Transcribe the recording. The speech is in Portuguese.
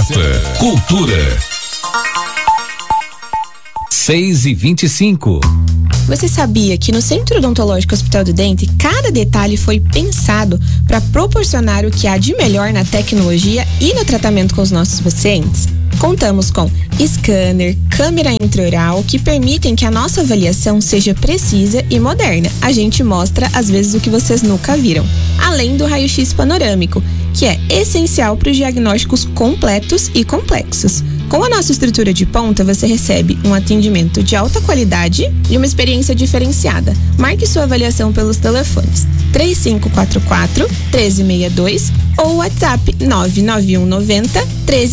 Seta Cultura. 6h25. Você sabia que no Centro Odontológico Hospital do Dente, cada detalhe foi pensado para proporcionar o que há de melhor na tecnologia e no tratamento com os nossos pacientes? Contamos com scanner, câmera intraoral que permitem que a nossa avaliação seja precisa e moderna. A gente mostra, às vezes, o que vocês nunca viram. Além do raio-x panorâmico, que é essencial para os diagnósticos completos e complexos. Com a nossa estrutura de ponta, você recebe um atendimento de alta qualidade e uma experiência diferenciada. Marque sua avaliação pelos telefones 3544-1362 ou WhatsApp 99190-13